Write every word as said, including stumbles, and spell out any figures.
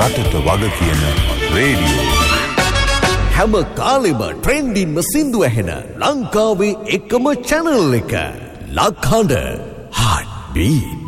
රටට වග කියන රේඩියෝ. හැම කාලෙම ට්‍රෙන්ඩින්ම සින්දු ඇහෙන ලංකාවේ එකම channel එක. ලක්හඬ Heart Beat.